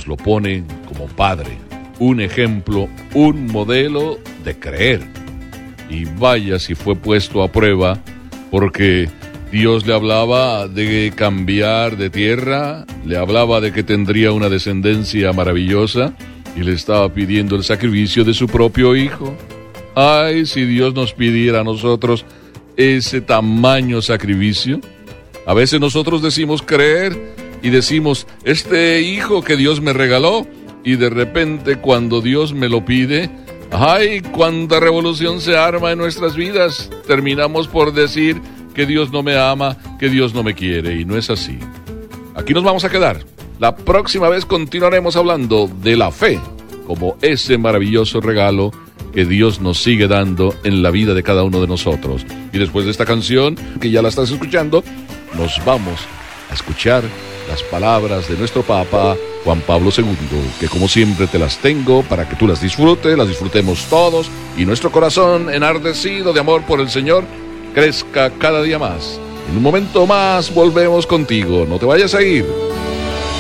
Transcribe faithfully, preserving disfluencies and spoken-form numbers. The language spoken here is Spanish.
nos lo pone como padre, un ejemplo, un modelo de creer. Y vaya si fue puesto a prueba, porque Dios le hablaba de cambiar de tierra, le hablaba de que tendría una descendencia maravillosa y le estaba pidiendo el sacrificio de su propio hijo. Ay, si Dios nos pidiera a nosotros ese tamaño sacrificio. A veces nosotros decimos creer y decimos, este hijo que Dios me regaló, y de repente cuando Dios me lo pide, ¡ay, cuánta revolución se arma en nuestras vidas! Terminamos por decir que Dios no me ama, que Dios no me quiere, y no es así. Aquí nos vamos a quedar. La próxima vez continuaremos hablando de la fe como ese maravilloso regalo que Dios nos sigue dando en la vida de cada uno de nosotros. Y después de esta canción, que ya la estás escuchando, nos vamos a escuchar las palabras de nuestro Papa Juan Pablo segundo, que como siempre te las tengo para que tú las disfrutes, las disfrutemos todos, y nuestro corazón enardecido de amor por el Señor crezca cada día más. En un momento más volvemos contigo, no te vayas a ir.